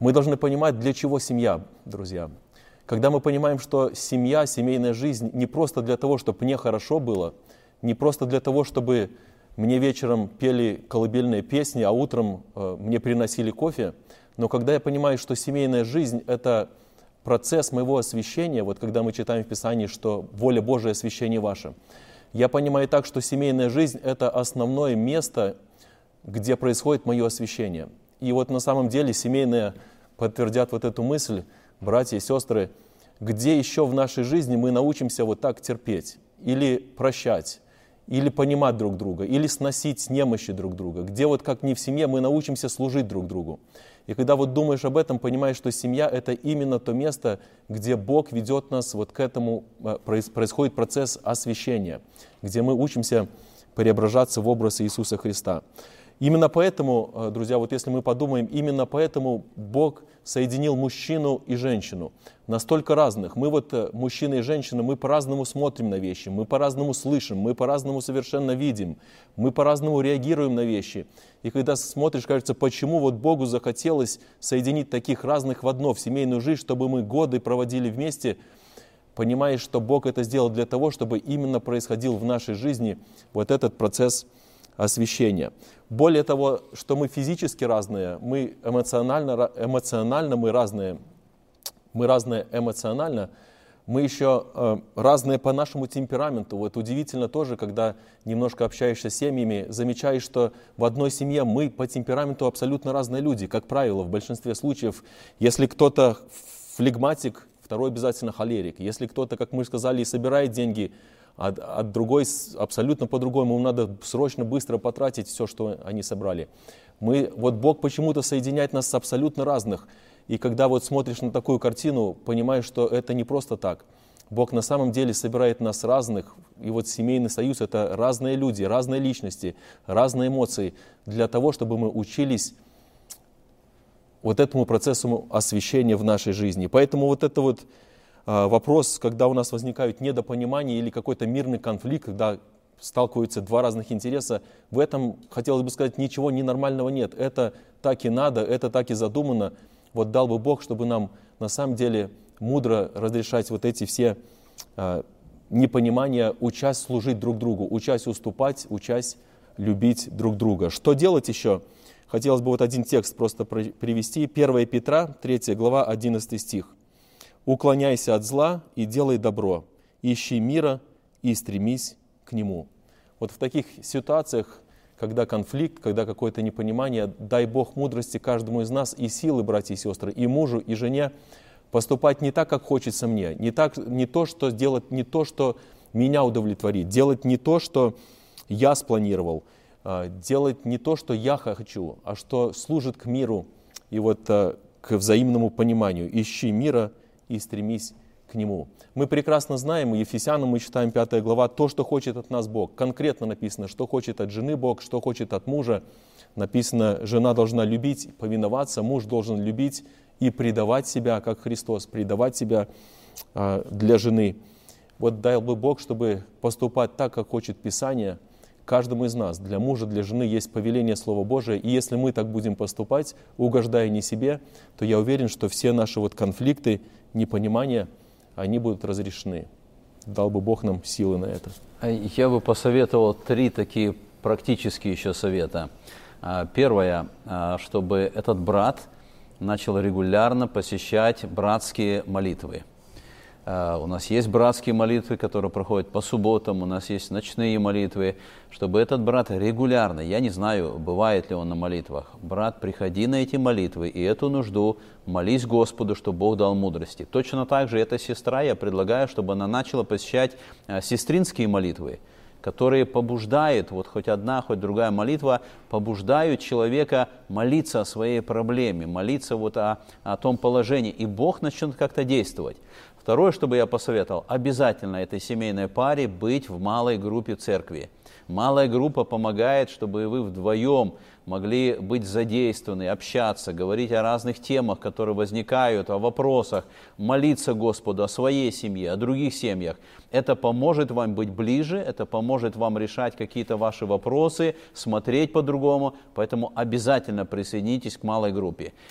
Мы должны понимать, для чего семья, друзья. Когда мы понимаем, что семья, семейная жизнь не просто для того, чтобы мне хорошо было, не просто для того, чтобы мне вечером пели колыбельные песни, а утром мне приносили кофе, но когда я понимаю, что семейная жизнь – это процесс моего освящения, вот когда мы читаем в Писании, что воля Божия – освящение ваше, я понимаю так, что семейная жизнь – это основное место, где происходит мое освящение. И вот на самом деле семейные подтвердят вот эту мысль, братья и сестры, где еще в нашей жизни мы научимся вот так терпеть, или прощать, или понимать друг друга, или сносить немощи друг друга, где вот как не в семье мы научимся служить друг другу. И когда вот думаешь об этом, понимаешь, что семья – это именно то место, где Бог ведет нас вот к этому, происходит процесс освящения, где мы учимся преображаться в образ Иисуса Христа. Именно поэтому, друзья, вот если мы подумаем, именно поэтому Бог соединил мужчину и женщину, настолько разных. Мы вот, мужчина и женщина, мы по-разному смотрим на вещи, мы по-разному слышим, мы по-разному совершенно видим, мы по-разному реагируем на вещи. И когда смотришь, кажется, почему вот Богу захотелось соединить таких разных в одно, в семейную жизнь, чтобы мы годы проводили вместе, понимаешь, что Бог это сделал для того, чтобы именно происходил в нашей жизни вот этот процесс освящения. Более того, что мы физически разные, мы эмоционально мы разные эмоционально, мы еще разные по нашему темпераменту. Вот удивительно тоже, когда немножко общаешься с семьями, замечаешь, что в одной семье мы по темпераменту абсолютно разные люди. Как правило, в большинстве случаев, если кто-то флегматик, второй обязательно холерик. Если кто-то, как мы сказали, собирает деньги, а другой абсолютно по-другому, ему надо срочно, быстро потратить все, что они собрали. Вот Бог почему-то соединяет нас с абсолютно разных. И когда вот смотришь на такую картину, понимаешь, что это не просто так. Бог на самом деле собирает нас разных. И вот семейный союз – это разные люди, разные личности, разные эмоции, для того, чтобы мы учились вот этому процессу освящения в нашей жизни. Поэтому вот это вот вопрос, когда у нас возникают недопонимания или какой-то мирный конфликт, когда сталкиваются два разных интереса, в этом, хотелось бы сказать, ничего ненормального нет. Это так и надо, это так и задумано. Вот дал бы Бог, чтобы нам на самом деле мудро разрешать вот эти все непонимания, учась служить друг другу, учась уступать, учась любить друг друга. Что делать еще? Хотелось бы вот один текст просто привести. 1 Петра, 3 глава, 11 стих. «Уклоняйся от зла и делай добро, ищи мира и стремись к нему». Вот в таких ситуациях, когда конфликт, когда какое-то непонимание, дай Бог мудрости каждому из нас и силы, братья и сестры, и мужу, и жене, поступать не так, как хочется мне, не то, что делать не то, что меня удовлетворит, делать не то, что я спланировал, делать не то, что я хочу, а что служит к миру и вот к взаимному пониманию. Ищи мира и стремись к нему. Мы прекрасно знаем, и Ефесянам мы читаем 5 глава, то, что хочет от нас Бог. Конкретно написано, что хочет от жены Бог, что хочет от мужа. Написано, жена должна любить, повиноваться, муж должен любить и предавать себя, как Христос, предавать себя для жены. Вот дай бы Бог, чтобы поступать так, как хочет Писание, каждому из нас. Для мужа, для жены есть повеление Слова Божия. И если мы так будем поступать, угождая не себе, то я уверен, что все наши вот конфликты, непонимания, они будут разрешены. Дал бы Бог нам силы на это. Я бы посоветовал 3 такие практические еще совета. Первое, чтобы этот брат начал регулярно посещать братские молитвы. У нас есть братские молитвы, которые проходят по субботам, у нас есть ночные молитвы, чтобы этот брат регулярно, я не знаю, бывает ли он на молитвах, брат, приходи на эти молитвы и эту нужду, молись Господу, чтобы Бог дал мудрости. Точно так же эта сестра, я предлагаю, чтобы она начала посещать сестринские молитвы, которые побуждают, вот хоть одна, хоть другая молитва, побуждают человека молиться о своей проблеме, молиться вот о том положении, и Бог начнет как-то действовать. Второе, что бы я посоветовал, обязательно этой семейной паре быть в малой группе церкви. Малая группа помогает, чтобы вы вдвоем могли быть задействованы, общаться, говорить о разных темах, которые возникают, о вопросах, молиться Господу о своей семье, о других семьях. Это поможет вам быть ближе, это поможет вам решать какие-то ваши вопросы, смотреть по-другому, поэтому обязательно присоединитесь к малой группе.